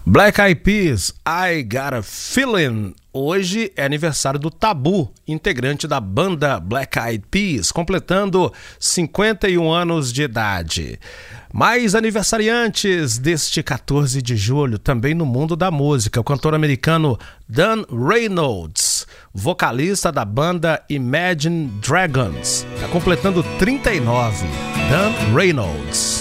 Black Eyed Peas, I Got a Feeling. Hoje é aniversário do Tabu, integrante da banda Black Eyed Peas, completando 51 anos de idade. Mais aniversariantes deste 14 de julho, também no mundo da música, o cantor americano Dan Reynolds, vocalista da banda Imagine Dragons, está completando 39. Dan Reynolds.